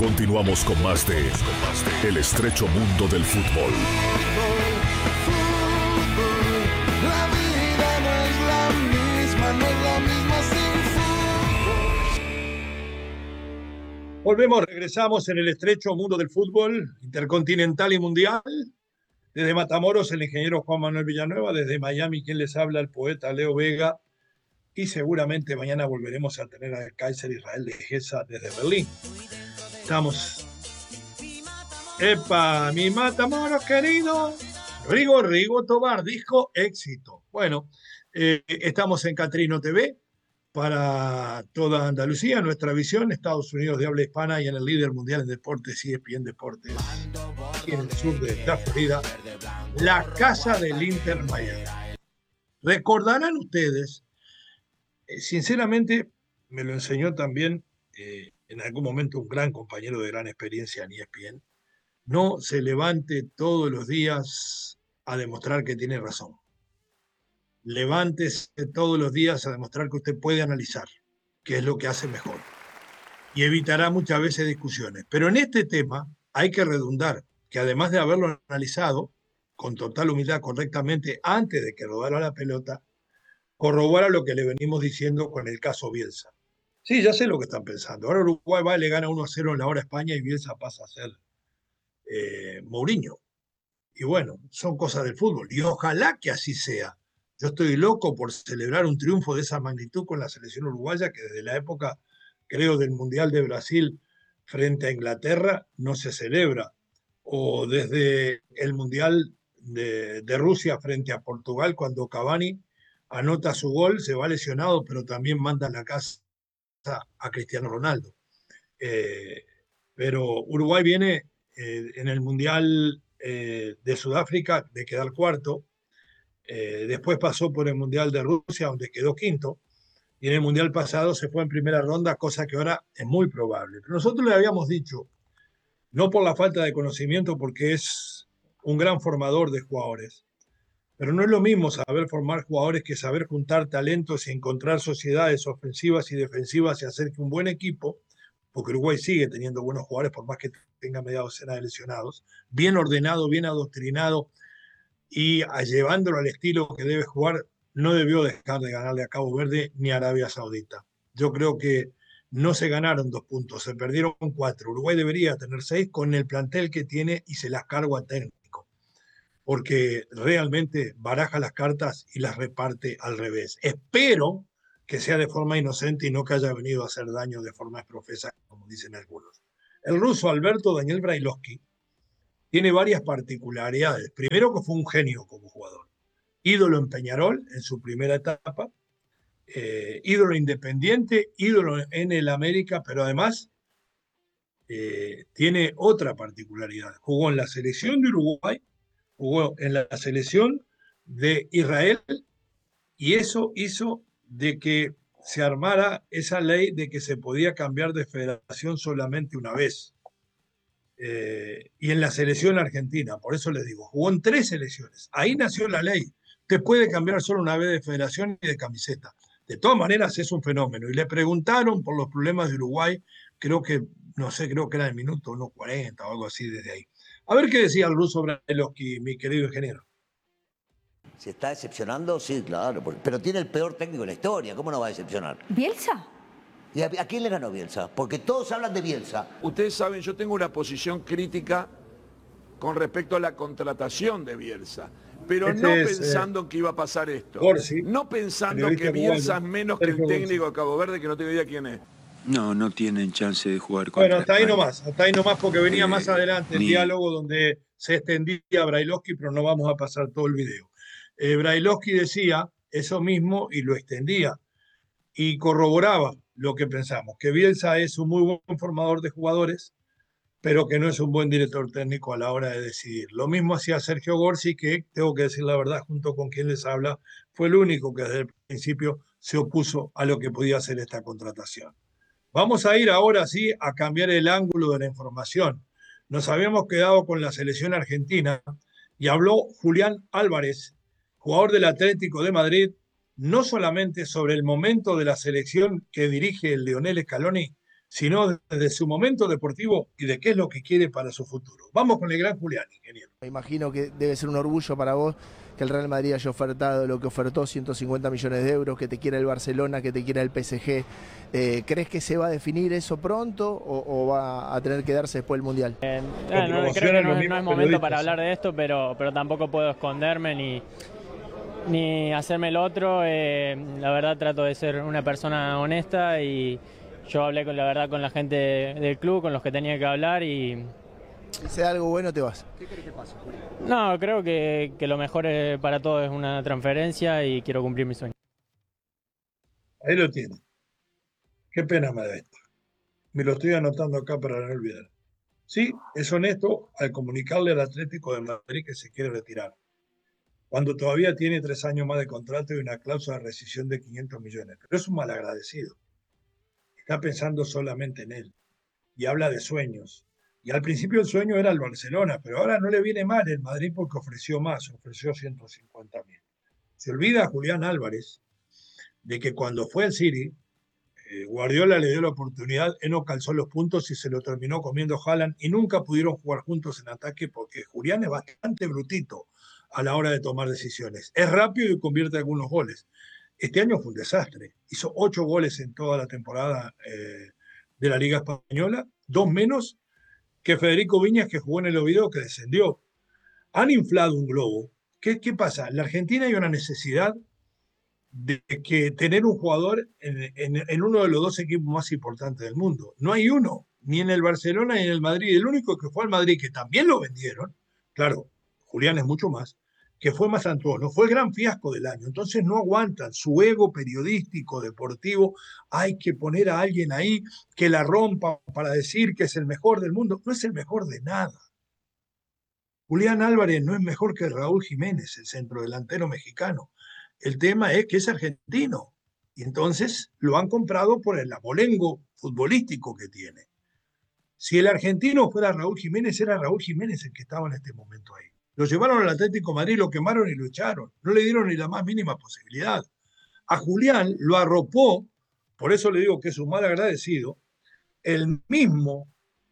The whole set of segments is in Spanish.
Continuamos con más de El estrecho mundo del fútbol. La vida no es la misma, no es la misma sin fútbol. Volvemos, regresamos en el estrecho mundo del fútbol intercontinental y mundial. Desde Matamoros, el ingeniero Juan Manuel Villanueva. Desde Miami, quien les habla, el poeta Leo Vega. Y seguramente mañana volveremos a tener al Kaiser Israel de Gesa desde Berlín. Estamos. ¡Epa! Mi Matamoros querido. Rigo Tobar, disco éxito. Bueno, estamos en Catrino TV para toda Andalucía, nuestra visión, Estados Unidos de habla hispana y en el líder mundial en deportes, ESPN Deportes, aquí en el sur de la Florida, la casa del Inter Miami. Recordarán ustedes, sinceramente, me lo enseñó también en algún momento un gran compañero de gran experiencia en ESPN, no se levante todos los días a demostrar que tiene razón. Levántese todos los días a demostrar que usted puede analizar, que es lo que hace mejor. Y evitará muchas veces discusiones. Pero en este tema hay que redundar que además de haberlo analizado con total humildad correctamente antes de que rodara la pelota, corrobora lo que le venimos diciendo con el caso Bielsa. Sí, ya sé lo que están pensando. Ahora Uruguay va y le gana 1-0 en la hora a España y Bielsa pasa a ser Mourinho. Y bueno, son cosas del fútbol. Y ojalá que así sea. Yo estoy loco por celebrar un triunfo de esa magnitud con la selección uruguaya, que desde la época, creo, del Mundial de Brasil frente a Inglaterra no se celebra. O desde el Mundial de Rusia frente a Portugal, cuando Cavani anota su gol, se va lesionado, pero también manda a la casa a Cristiano Ronaldo. Pero Uruguay viene en el Mundial de Sudáfrica de quedar cuarto, después pasó por el Mundial de Rusia donde quedó quinto, y en el Mundial pasado se fue en primera ronda, cosa que ahora es muy probable. Pero nosotros le habíamos dicho, no por la falta de conocimiento, porque es un gran formador de jugadores, pero no es lo mismo saber formar jugadores que saber juntar talentos y encontrar sociedades ofensivas y defensivas y hacer que un buen equipo, porque Uruguay sigue teniendo buenos jugadores por más que tenga media docena de lesionados, bien ordenado, bien adoctrinado y llevándolo al estilo que debe jugar, no debió dejar de ganarle a Cabo Verde ni a Arabia Saudita. Yo creo que no se ganaron 2 puntos, se perdieron 4. Uruguay debería tener 6 con el plantel que tiene y se las cargo a técnico, porque realmente baraja las cartas y las reparte al revés. Espero que sea de forma inocente y no que haya venido a hacer daño de forma exprofesa, como dicen algunos. El ruso Alberto Daniel Brailovsky tiene varias particularidades. Primero, que fue un genio como jugador. Ídolo en Peñarol en su primera etapa, ídolo independiente, ídolo en el América, pero además tiene otra particularidad. Jugó en la selección de Uruguay, jugó en la selección de Israel, y eso hizo de que se armara esa ley de que se podía cambiar de federación solamente una vez. Y en la selección argentina, por eso les digo, jugó en 3 selecciones. Ahí nació la ley. Te puede cambiar solo una vez de federación y de camiseta. De todas maneras es un fenómeno. Y le preguntaron por los problemas de Uruguay, creo que, no sé, creo que era el minuto 1:40 o algo así desde ahí. A ver qué decía el ruso Brailovsky, mi querido ingeniero. ¿Se está decepcionando? Sí, claro. Pero tiene el peor técnico de la historia. ¿Cómo no va a decepcionar? ¿Bielsa? ¿Y a quién le ganó Bielsa? Porque todos hablan de Bielsa. Ustedes saben, yo tengo una posición crítica con respecto a la contratación de Bielsa. Pero no pensando que iba a pasar esto. Corsi, no pensando que Bielsa es menos que el técnico de Cabo Verde, que no tengo idea quién es. No tienen chance de jugar contra Bueno, hasta ahí nomás, porque venía más adelante el ni- diálogo donde se extendía Brailovsky, pero no vamos a pasar todo el video. Brailovsky decía eso mismo y lo extendía y corroboraba lo que pensamos, que Bielsa es un muy buen formador de jugadores, pero que no es un buen director técnico a la hora de decidir. Lo mismo hacía Sergio Gorsi, que, tengo que decir la verdad, junto con quien les habla, fue el único que desde el principio se opuso a lo que podía hacer esta contratación. Vamos a ir ahora sí a cambiar el ángulo de la información. Nos habíamos quedado con la selección argentina y habló Julián Álvarez, jugador del Atlético de Madrid, no solamente sobre el momento de la selección que dirige el Lionel Scaloni, sino desde su momento deportivo y de qué es lo que quiere para su futuro. Vamos con el gran Julián, ingeniero. Me imagino que debe ser un orgullo para vos que el Real Madrid haya ofertado lo que ofertó, 150 millones de euros, que te quiera el Barcelona, que te quiera el PSG. ¿Crees que se va a definir eso pronto o va a tener que darse después el Mundial? Creo que no es momento para hablar de esto, pero tampoco puedo esconderme ni hacerme el otro. La verdad trato de ser una persona honesta y yo hablé con la gente del club, con los que tenía que hablar y... Si sea algo bueno te vas. ¿Qué crees que pase, Julio? No, creo que lo mejor para todos es una transferencia y quiero cumplir mi sueño. Ahí lo tiene. Qué pena me da esto. Me lo estoy anotando acá para no olvidar. Sí, es honesto al comunicarle al Atlético de Madrid que se quiere retirar, cuando todavía tiene 3 años más de contrato y una cláusula de rescisión de 500 millones. Pero es un malagradecido. Está pensando solamente en él y habla de sueños. Y al principio el sueño era el Barcelona, pero ahora no le viene mal el Madrid porque ofreció más, ofreció 150.000. Se olvida Julián Álvarez de que cuando fue al City, Guardiola le dio la oportunidad, él no calzó los puntos y se lo terminó comiendo Haaland y nunca pudieron jugar juntos en ataque porque Julián es bastante brutito a la hora de tomar decisiones. Es rápido y convierte algunos goles. Este año fue un desastre. Hizo 8 goles en toda la temporada de la Liga Española, 2 menos que Federico Viñas, que jugó en el Oviedo, que descendió. Han inflado un globo. ¿Qué pasa? En la Argentina hay una necesidad de que tener un jugador en uno de los 2 equipos más importantes del mundo. No hay uno, ni en el Barcelona ni en el Madrid. El único que fue al Madrid, que también lo vendieron, claro, Julián es mucho más, que fue Masantuono, fue el gran fiasco del año. Entonces no aguantan su ego periodístico, deportivo. Hay que poner a alguien ahí que la rompa para decir que es el mejor del mundo. No es el mejor de nada. Julián Álvarez no es mejor que Raúl Jiménez, el centrodelantero mexicano. El tema es que es argentino. Y entonces lo han comprado por el abolengo futbolístico que tiene. Si el argentino fuera Raúl Jiménez, era Raúl Jiménez el que estaba en este momento ahí. Lo llevaron al Atlético de Madrid, lo quemaron y lo echaron. No le dieron ni la más mínima posibilidad. A Julián lo arropó, por eso le digo que es un mal agradecido, el mismo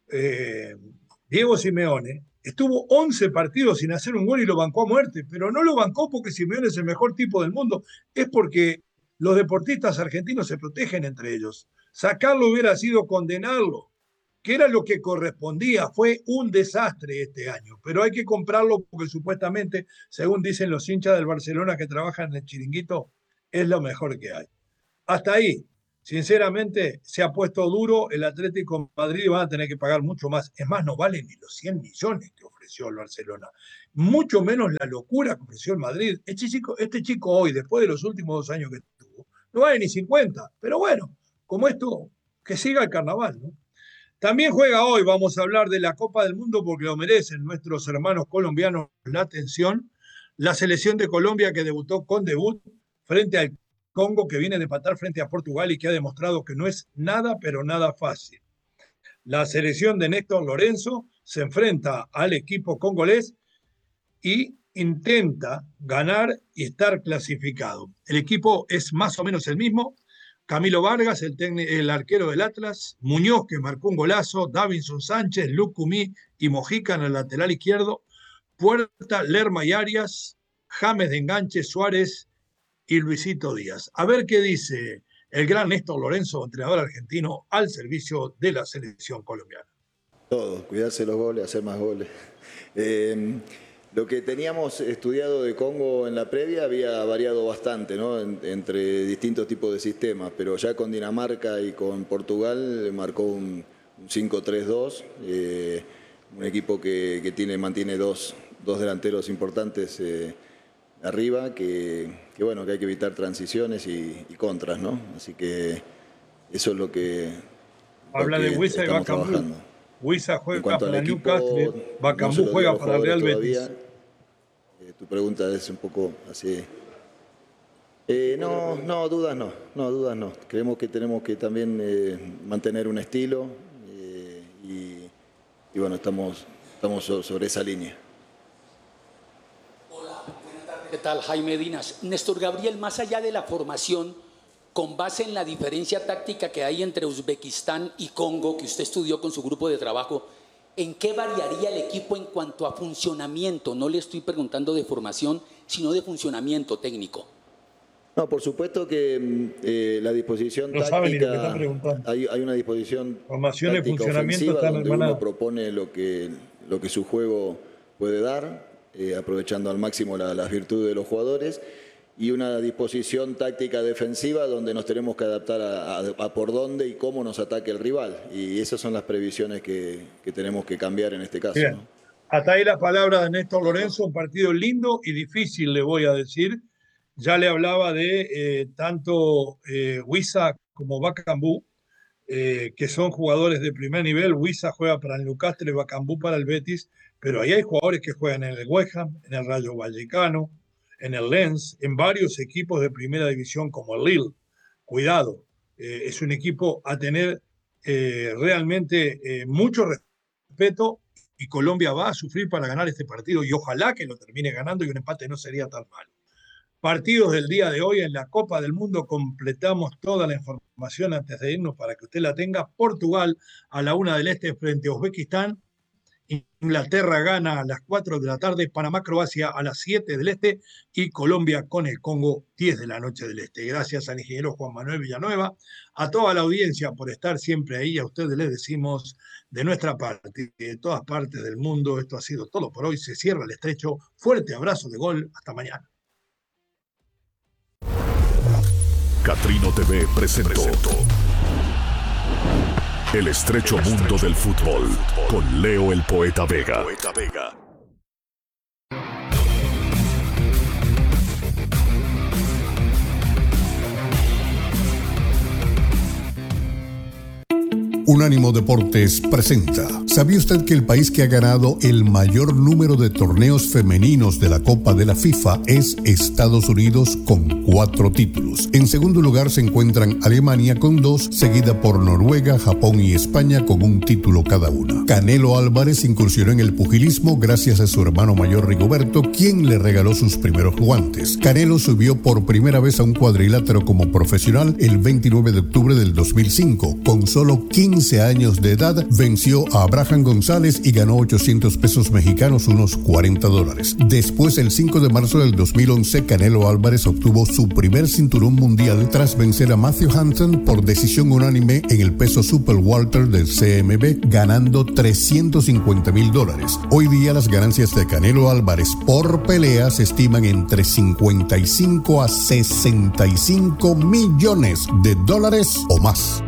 Diego Simeone. Estuvo 11 partidos sin hacer un gol y lo bancó a muerte, pero no lo bancó porque Simeone es el mejor tipo del mundo, es porque los deportistas argentinos se protegen entre ellos. Sacarlo hubiera sido condenarlo, que era lo que correspondía. Fue un desastre este año, pero hay que comprarlo porque supuestamente, según dicen los hinchas del Barcelona que trabajan en el chiringuito, es lo mejor que hay. Hasta ahí, sinceramente, se ha puesto duro el Atlético de Madrid y van a tener que pagar mucho más. Es más, no vale ni los 100 millones que ofreció el Barcelona, mucho menos la locura que ofreció el Madrid. Este chico hoy, después de los últimos 2 años que tuvo, no vale ni 50, pero bueno, como esto, que siga el carnaval, ¿no? También juega hoy, vamos a hablar de la Copa del Mundo porque lo merecen nuestros hermanos colombianos la atención. La selección de Colombia que debutó con debut frente al Congo, que viene de empatar frente a Portugal y que ha demostrado que no es nada, pero nada fácil. La selección de Néstor Lorenzo se enfrenta al equipo congolés y intenta ganar y estar clasificado. El equipo es más o menos el mismo. Camilo Vargas, el arquero del Atlas, Muñoz, que marcó un golazo, Davinson Sánchez, Lucumí y Mojica en el lateral izquierdo, Puerta, Lerma y Arias, James de enganche, Suárez y Luisito Díaz. A ver qué dice el gran Néstor Lorenzo, entrenador argentino, al servicio de la selección colombiana. Todo, cuidarse los goles, hacer más goles. Lo que teníamos estudiado de Congo en la previa había variado bastante, ¿no? Entre distintos tipos de sistemas, pero ya con Dinamarca y con Portugal marcó un 5-3-2, un equipo que mantiene dos delanteros importantes arriba, que bueno, que hay que evitar transiciones y contras, ¿no? Así que eso es lo que habla de Huiza y Bacambú. Huiza juega para Newcastle, Bacambú juega para el Real Betis. Tu pregunta es un poco así. No, dudas no. Creemos que tenemos que también mantener un estilo y bueno, estamos sobre esa línea. Hola, buenas tardes. ¿Qué tal? Jaime Dinas. Néstor Gabriel, más allá de la formación, con base en la diferencia táctica que hay entre Uzbekistán y Congo, que usted estudió con su grupo de trabajo, ¿en qué variaría el equipo en cuanto a funcionamiento? No le estoy preguntando de formación, sino de funcionamiento técnico. No, por supuesto que la disposición táctica, hay una disposición formación y funcionamiento donde uno propone lo que su juego puede dar, aprovechando al máximo las virtudes de los jugadores, y una disposición táctica defensiva donde nos tenemos que adaptar a por dónde y cómo nos ataque el rival. Y esas son las previsiones que tenemos que cambiar en este caso. Bien. ¿No? Hasta ahí la palabra de Néstor Lorenzo, un partido lindo y difícil, le voy a decir. Ya le hablaba de tanto Huiza como Bakambu, que son jugadores de primer nivel. Huiza juega para el Newcastle, Bakambu para el Betis, pero ahí hay jugadores que juegan en el West Ham, en el Rayo Vallecano, en el Lens, en varios equipos de primera división como el Lille. Cuidado, es un equipo a tener realmente mucho respeto, y Colombia va a sufrir para ganar este partido y ojalá que lo termine ganando y un empate no sería tan malo. Partidos del día de hoy en la Copa del Mundo, completamos toda la información antes de irnos para que usted la tenga. Portugal a la 1 del este frente a Uzbekistán. Inglaterra gana a las 4 de la tarde, Panamá-Croacia a las 7 del este y Colombia con el Congo 10 de la noche del este. Gracias al ingeniero Juan Manuel Villanueva, a toda la audiencia por estar siempre ahí. A ustedes les decimos de nuestra parte, de todas partes del mundo, esto ha sido todo por hoy. Se cierra el estrecho. Fuerte abrazo de gol. Hasta mañana. Catrino TV presentó El estrecho mundo del fútbol con Leo el Poeta Vega. Unánimo Deportes presenta. ¿Sabía usted que el país que ha ganado el mayor número de torneos femeninos de la Copa de la FIFA es Estados Unidos con 4 títulos? En segundo lugar se encuentran Alemania con 2, seguida por Noruega, Japón y España con 1 título cada una. Canelo Álvarez incursionó en el pugilismo gracias a su hermano mayor Rigoberto, quien le regaló sus primeros guantes. Canelo subió por primera vez a un cuadrilátero como profesional el 29 de octubre del 2005. Con solo 15 años de edad, venció a Abraham González y ganó 800 pesos mexicanos, unos $40. Después, el 5 de marzo del 2011, Canelo Álvarez obtuvo su primer cinturón mundial tras vencer a Matthew Hansen por decisión unánime en el peso super welter del CMB, ganando $350,000. Hoy día las ganancias de Canelo Álvarez por pelea se estiman entre 55 a 65 millones de dólares o más.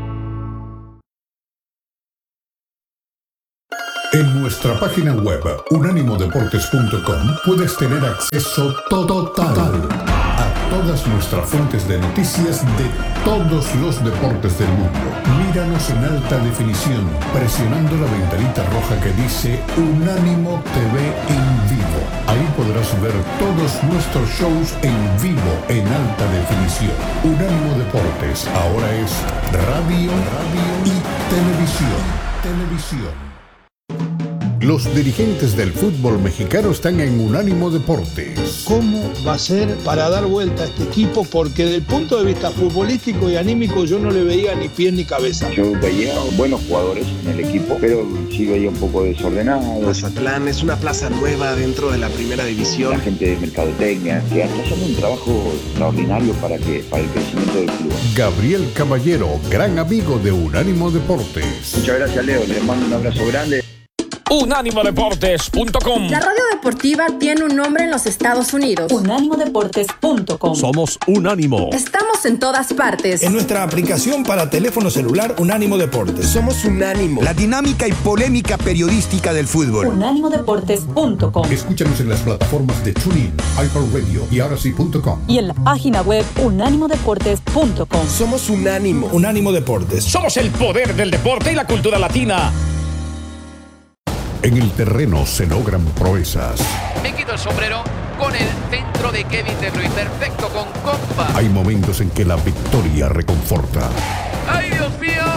En nuestra página web, unánimodeportes.com, puedes tener acceso total a todas nuestras fuentes de noticias de todos los deportes del mundo. Míranos en alta definición, presionando la ventanita roja que dice Unánimo TV en vivo. Ahí podrás ver todos nuestros shows en vivo, en alta definición. Unánimo Deportes, ahora es radio y televisión. Los dirigentes del fútbol mexicano están en Unánimo Deportes. ¿Cómo va a ser para dar vuelta a este equipo? Porque desde el punto de vista futbolístico y anímico yo no le veía ni pie ni cabeza. Yo veía buenos jugadores en el equipo, pero sí veía un poco desordenado. Mazatlán es una plaza nueva dentro de la primera división. La gente de mercadotecnia, que está haciendo un trabajo extraordinario para el crecimiento del club. Gabriel Caballero, gran amigo de Unánimo Deportes. Muchas gracias, Leo. Les mando un abrazo grande. Unánimodeportes.com. La radio deportiva tiene un nombre en los Estados Unidos. Unánimodeportes.com. Somos Unánimo. Estamos en todas partes. En nuestra aplicación para teléfono celular Unánimo Deportes. Somos Unánimo. La dinámica y polémica periodística del fútbol. Unánimodeportes.com. Escúchanos en las plataformas de TuneIn, iHeartRadio y ahorasí.com. Y en la página web unánimodeportes.com. Somos Unánimo. Unánimo Deportes. Somos el poder del deporte y la cultura latina. En el terreno se logran proezas. Me quito el sombrero con el centro de Kevin De Bruyne. Perfecto, con compa. Hay momentos en que la victoria reconforta. ¡Ay, Dios mío!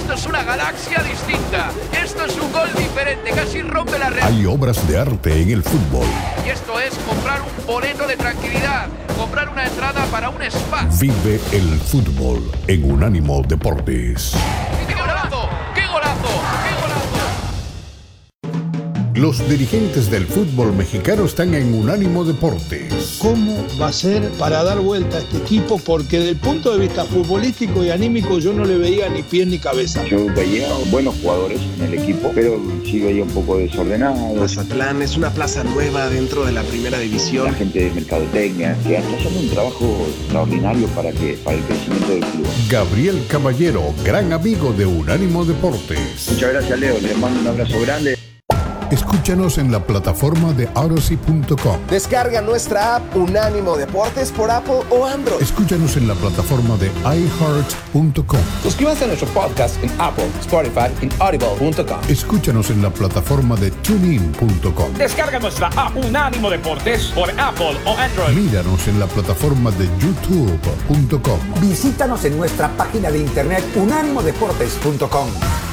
Esto es una galaxia distinta. Esto es un gol diferente, casi rompe la red. Hay obras de arte en el fútbol. Y esto es comprar un boleto de tranquilidad, comprar una entrada para un spa. Vive el fútbol en Unánimo Deportes. ¡Qué golazo! ¡Qué golazo! ¡Qué golazo! Los dirigentes del fútbol mexicano están en Unánimo Deportes. ¿Cómo va a ser para dar vuelta a este equipo? Porque desde el punto de vista futbolístico y anímico yo no le veía ni pie ni cabeza. Yo veía buenos jugadores en el equipo, pero sí veía un poco desordenado. Mazatlán es una plaza nueva dentro de la primera división. La gente de mercadotecnia que está haciendo un trabajo extraordinario para el crecimiento del club. Gabriel Caballero, gran amigo de Unánimo Deportes. Muchas gracias, Leo. Les mando un abrazo grande. Escúchanos en la plataforma de Odyssey.com. Descarga nuestra app Unánimo Deportes por Apple o Android. Escúchanos en la plataforma de iHeart.com. Suscríbase a nuestro podcast en Apple, Spotify y Audible.com. Escúchanos en la plataforma de TuneIn.com. Descarga nuestra app Unánimo Deportes por Apple o Android. Míranos en la plataforma de YouTube.com. Visítanos en nuestra página de internet unánimodeportes.com.